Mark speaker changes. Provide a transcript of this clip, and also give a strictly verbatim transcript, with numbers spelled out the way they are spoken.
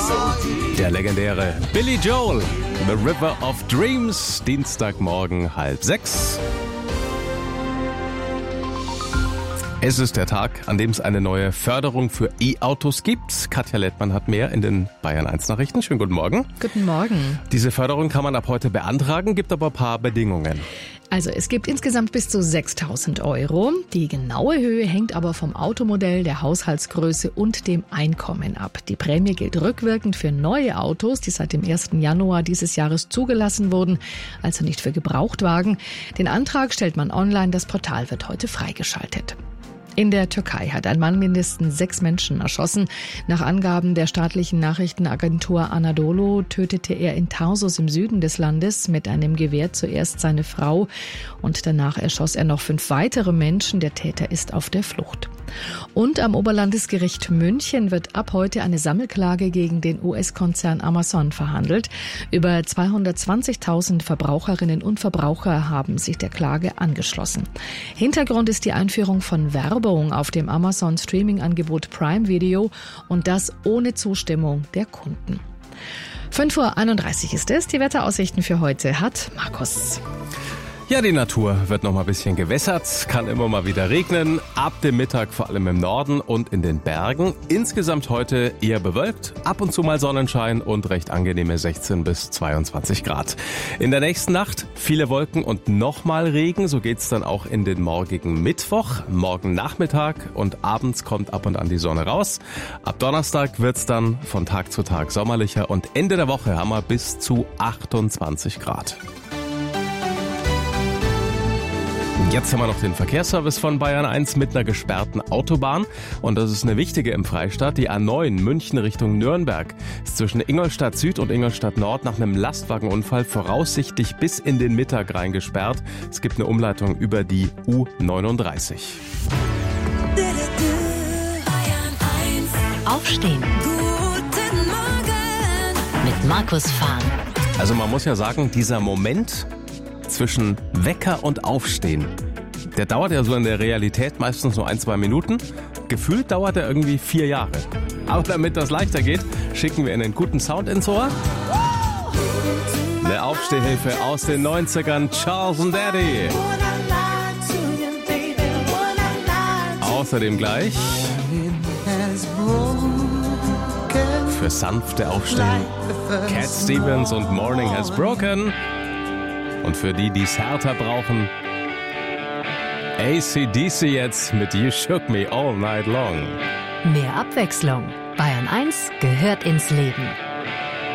Speaker 1: Der legendäre Billy Joel, The River of Dreams, Dienstagmorgen halb sechs. Es ist der Tag, an dem es eine neue Förderung für E-Autos gibt. Katja Lettmann hat mehr in den Bayern eins Nachrichten. Schönen guten Morgen.
Speaker 2: Guten Morgen.
Speaker 1: Diese Förderung kann man ab heute beantragen, gibt aber ein paar Bedingungen.
Speaker 2: Also es gibt insgesamt bis zu sechstausend Euro. Die genaue Höhe hängt aber vom Automodell, der Haushaltsgröße und dem Einkommen ab. Die Prämie gilt rückwirkend für neue Autos, die seit dem ersten Januar dieses Jahres zugelassen wurden, also nicht für Gebrauchtwagen. Den Antrag stellt man online, das Portal wird heute freigeschaltet. In der Türkei hat ein Mann mindestens sechs Menschen erschossen. Nach Angaben der staatlichen Nachrichtenagentur Anadolu tötete er in Tarsus im Süden des Landes mit einem Gewehr zuerst seine Frau und danach erschoss er noch fünf weitere Menschen. Der Täter ist auf der Flucht. Und am Oberlandesgericht München wird ab heute eine Sammelklage gegen den U S-Konzern Amazon verhandelt. Über zweihundertzwanzigtausend Verbraucherinnen und Verbraucher haben sich der Klage angeschlossen. Hintergrund ist die Einführung von Werbung auf dem Amazon-Streaming-Angebot Prime Video und das ohne Zustimmung der Kunden. fünf Uhr einunddreißig ist es. Die Wetteraussichten für heute hat Markus.
Speaker 1: Ja, die Natur wird noch mal ein bisschen gewässert, kann immer mal wieder regnen, ab dem Mittag vor allem im Norden und in den Bergen. Insgesamt heute eher bewölkt, ab und zu mal Sonnenschein und recht angenehme sechzehn bis zweiundzwanzig Grad. In der nächsten Nacht viele Wolken und nochmal Regen, so geht's dann auch in den morgigen Mittwoch. Morgen Nachmittag und abends kommt ab und an die Sonne raus. Ab Donnerstag wird's dann von Tag zu Tag sommerlicher und Ende der Woche haben wir bis zu achtundzwanzig Grad. Jetzt haben wir noch den Verkehrsservice von Bayern eins mit einer gesperrten Autobahn. Und das ist eine wichtige im Freistaat. Die A neun München Richtung Nürnberg ist zwischen Ingolstadt Süd und Ingolstadt Nord nach einem Lastwagenunfall voraussichtlich bis in den Mittag rein gesperrt. Es gibt eine Umleitung über die U neununddreißig.
Speaker 3: Aufstehen. Guten Morgen. Mit Markus Fahn.
Speaker 1: Also man muss ja sagen, dieser Moment zwischen Wecker und Aufstehen, der dauert ja so in der Realität meistens nur ein, zwei Minuten. Gefühlt dauert er irgendwie vier Jahre. Aber damit das leichter geht, schicken wir einen guten Sound ins Ohr. Eine Aufstehhilfe aus den neunzigern, Charles and Daddy. Außerdem gleich für sanfte Aufstehen Cat Stevens und Morning Has Broken. Und für die, die es härter brauchen, A C D C jetzt mit You Shook Me All Night Long.
Speaker 3: Mehr Abwechslung. Bayern eins gehört ins Leben.